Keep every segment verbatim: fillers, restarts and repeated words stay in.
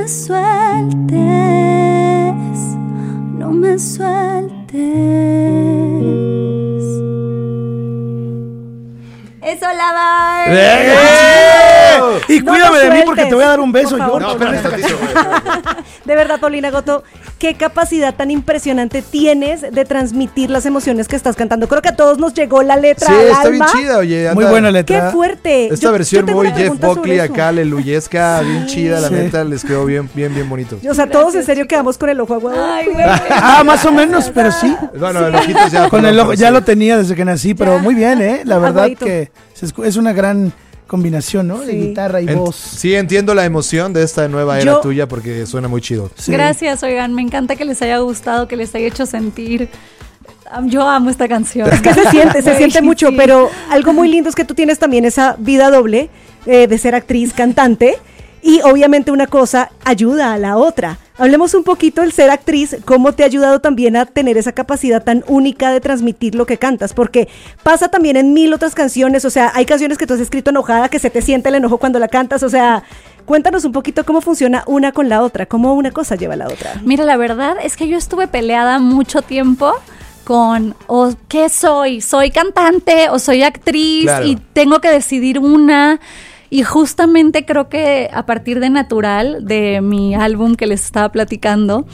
me sueltes, no me sueltes. Eso, la va. ¡Eh! Y No cuídame lo de mí sueltes, porque te voy a dar un beso. por favor. Yo, No, espérate tantito, güey. De verdad, Paulina Goto, qué capacidad tan impresionante tienes de transmitir las emociones que estás cantando. Creo que a todos nos llegó la letra Sí, al está alma. bien chida, oye. anda- Muy buena Qué letra. fuerte. Esta Yo- yo versión tengo muy una Jeff pregunta sobre Buckley eso. acá, aleluyesca, bien chida, la Sí. neta, les quedó bien, bien, bien bonito. O sea, todos en serio quedamos con el ojo aguado. Ay, güey. Ah, más o menos, pero sí. Bueno, el ojito ya. Con el ojo, pero ya sí. lo tenía desde que nací, pero muy bien, ¿eh? La verdad Abuelito. que se escu- es una gran combinación, ¿no? De Sí. guitarra y En- voz. sí, entiendo la emoción de esta nueva era Yo- tuya porque suena muy chido. Sí. Gracias, oigan, me encanta que les haya gustado, que les haya hecho sentir. Am- Yo amo esta canción. Es que se siente, se Güey, siente mucho, sí. pero algo muy lindo es que tú tienes también esa vida doble eh, de ser actriz, cantante, y obviamente una cosa ayuda a la otra. Hablemos un poquito del ser actriz, cómo te ha ayudado también a tener esa capacidad tan única de transmitir lo que cantas, porque pasa también en mil otras canciones, o sea, hay canciones que tú has escrito enojada, que se te siente el enojo cuando la cantas, o sea, cuéntanos un poquito cómo funciona una con la otra, cómo una cosa lleva a la otra. Mira, la verdad es que yo estuve peleada mucho tiempo con, o ¿qué soy? ¿Soy cantante o soy actriz? Claro. Y tengo que decidir una. Y justamente creo que a partir de Natural, de mi álbum que les estaba platicando,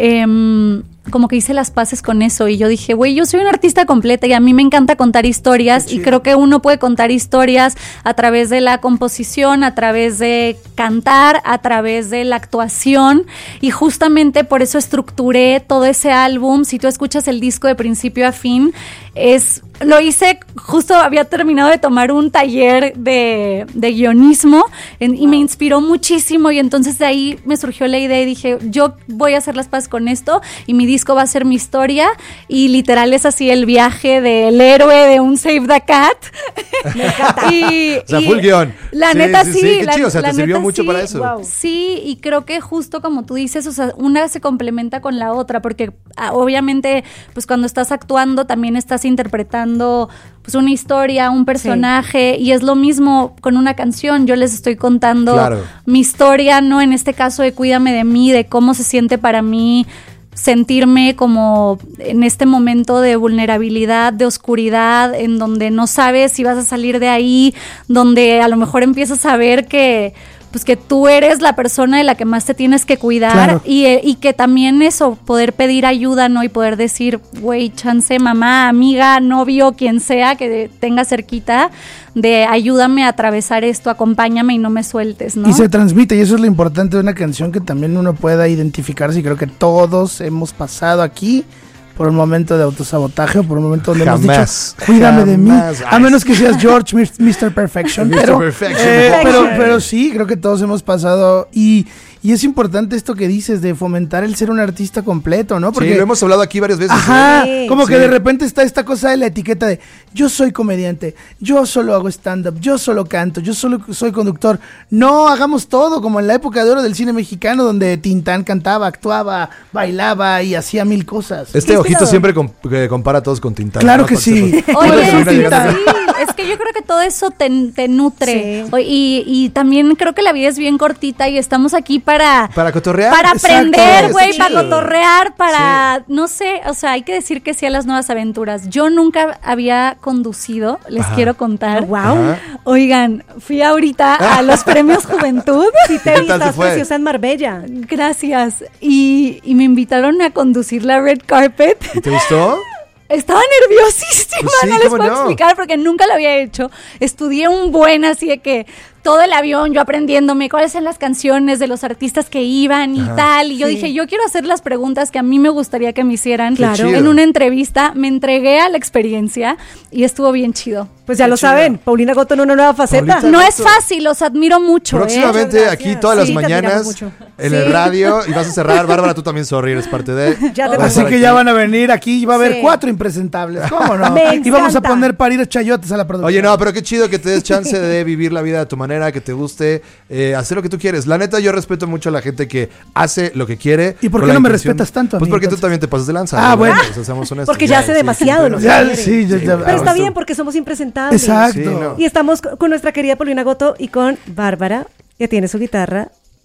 em, como que hice las paces con eso y yo dije, güey, yo soy una artista completa y a mí me encanta contar historias y creo que uno puede contar historias a través de la composición, a través de cantar, a través de la actuación y justamente por eso estructuré todo ese álbum. Si tú escuchas el disco de principio a fin, es... Lo hice, justo había terminado de tomar un taller de, de guionismo en, y me inspiró muchísimo y entonces de ahí me surgió la idea y dije, yo voy a hacer las paces con esto y mi disco va a ser mi historia y literal es así el viaje del héroe de un Save the Cat. Me encanta. Y, O sea, y full guión. La Sí, neta sí, sí. sí, qué la, chido, o sea, la te sirvió neta, mucho sí. para eso. Wow. Sí, y creo que justo como tú dices, o sea, una se complementa con la otra, porque ah, obviamente, pues cuando estás actuando también estás interpretando pues una historia, un personaje, y es lo mismo con una canción. Yo les estoy contando Claro. mi historia, ¿no? En este caso de Cuídame de mí, de cómo se siente para mí sentirme como en este momento de vulnerabilidad, de oscuridad, en donde no sabes si vas a salir de ahí, donde a lo mejor empiezas a ver que pues que tú eres la persona de la que más te tienes que cuidar. Claro. y, eh, y que también eso, poder pedir ayuda, ¿no? Y poder decir, güey, chance, mamá, amiga, novio, quien sea que tenga cerquita, de ayúdame a atravesar esto, acompáñame y no me sueltes, ¿no? Y se transmite, y eso es lo importante de una canción, que también uno pueda identificarse, y creo que todos hemos pasado aquí por un momento de autosabotaje o por un momento donde Jamás, hemos dicho, cuídame de mí, jamás. a menos que seas George, mister Perfection, mister pero, Perfection. eh, pero, pero sí, creo que todos hemos pasado, y, y es importante esto que dices de fomentar el ser un artista completo, ¿no? Sí, lo hemos hablado aquí varias veces. Ajá, ¿eh? Sí. como que Sí. de repente está esta cosa de la etiqueta de yo soy comediante, yo solo hago stand-up, yo solo canto, yo solo soy conductor. No, hagamos todo, como en la época de oro del cine mexicano, donde Tintán cantaba, actuaba, bailaba y hacía mil cosas. Este ¿Viste ojito todo? siempre com- que compara a todos con Tintán. Claro ¿no? que Para sí. sepas. Oye, Bueno, sí, mira, sí, es que yo creo que todo eso te, te nutre. Sí. O- Y, y también creo que la vida es bien cortita y estamos aquí para... Para cotorrear. Para Exacto, aprender, está güey, chido. para cotorrear, para, no sé, o sea, hay que decir que sí a las nuevas aventuras. Yo nunca había conducido, les Ajá. quiero contar. Wow. Ajá. Oigan, fui ahorita a los premios Juventud. Sí te ¿Qué vi, tal te estás fue? preciosa en Marbella. Gracias. Y, y me invitaron a conducir la red carpet. ¿Y te gustó? Estaba nerviosísima, Pues sí, no les ¿cómo puedo no? explicar porque nunca lo había hecho. Estudié un buen, así de que todo el avión yo aprendiéndome cuáles eran las canciones de los artistas que iban y Ajá. tal. Y yo Sí. dije, yo quiero hacer las preguntas que a mí me gustaría que me hicieran. Qué chido. En una entrevista me entregué a la experiencia y estuvo bien chido. Pues ya Qué lo chido. saben, Paulina Goto en una nueva faceta. Paulita No Goto. es fácil, los admiro mucho. ¿eh? Próximamente Muchas aquí gracias. todas Sí, las te admiramos mañanas mucho. en Sí. el radio y vas a cerrar. Bárbara, tú también, sorry, eres parte de... Ya te Vas a Así estar que aquí. ya van a venir aquí y va a haber Sí. cuatro impresentables. ¿Cómo no? Me Y vamos a encanta. poner parir chayotes a la producción. Oye, no, pero qué chido que te des chance de vivir la vida a tu manera, que te guste, eh, hacer lo que tú quieres. La neta, yo respeto mucho a la gente que hace lo que quiere. ¿Y por con qué la no me intención- respetas tanto a Pues mí, porque tú entonces? también te pasas de lanza. Ah, la bueno. verdad, o sea, seamos honestos. Porque ya hace demasiado lo que Ya, quiere. sí, ya, ya, Pero vamos está tú. bien porque somos impresentables. Exacto. Sí, no. Y estamos co- con nuestra querida Paulina Goto y con Bárbara, que tiene su guitarra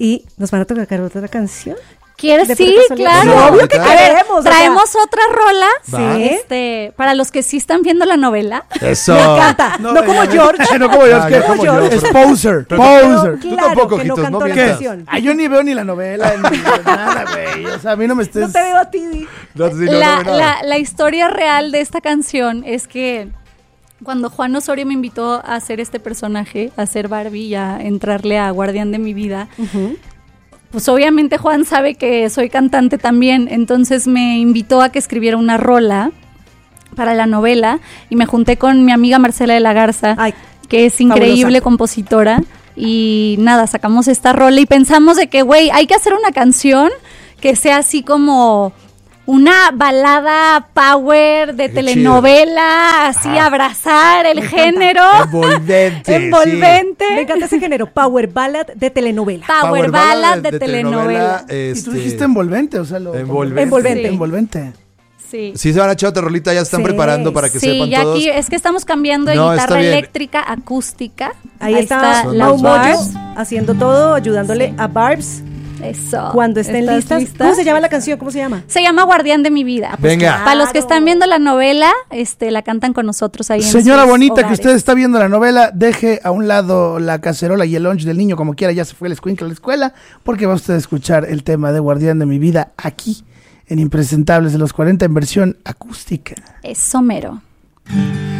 y nos van a tocar otra canción. ¿Quieres? De Sí, pura casualidad. claro. Obvio que A A ver, queremos, o sea. traemos otra rola. Va. Sí. Este, para los que sí están viendo la novela. Eso. Me encanta. No, como ya- George. no como George, Ah, que no como George. George. Es poser, Pero- poser. Tú Claro tampoco, que no Jitos, no cantó la mientas. canción. Ah, yo ni veo ni la novela, ni nada, güey. O sea, a mí no me estés... No te veo a ti, Di. No, sí, no, la, no, no. la- la historia real de esta canción es que cuando Juan Osorio me invitó a hacer este personaje, a ser Barbie y a entrarle a Guardián de mi vida, pues obviamente Juan sabe que soy cantante también, entonces me invitó a que escribiera una rola para la novela y me junté con mi amiga Marcela de la Garza, Ay, que es increíble fabulosa. compositora, y nada, sacamos esta rola y pensamos de que, güey, hay que hacer una canción que sea así como una balada power de Qué telenovela, así Ajá. abrazar el Me encanta. género. Envolvente. Envolvente. Me encanta ese género, power ballad de telenovela. sí. Power, ballad de, telenovela. Y este, tú dijiste envolvente, o sea, lo... Envolvente. Envolvente. Envolvente. Sí. Sí, se van a echar otra rolita, ya están Sí. preparando para que Sí, sepan ya todos. aquí es que estamos cambiando de No, está guitarra bien. eléctrica a acústica. Ahí, está, Son Mau los Moyo Barbs. haciendo todo, ayudándole Sí. a Barbs Eso. cuando estén ¿Estás listas. lista? ¿Cómo se llama la canción? ¿Cómo se llama? Se llama Guardián de mi vida. Venga. Para los que Claro. están viendo la novela, este, la cantan con nosotros ahí en Señora sus bonita, hogares. que usted está viendo la novela, deje a un lado la cacerola y el lunch del niño, como quiera, ya se fue el escuincle a la escuela, porque va usted a escuchar el tema de Guardián de mi vida aquí, en Impresentables de los cuarenta, en versión acústica. Es somero.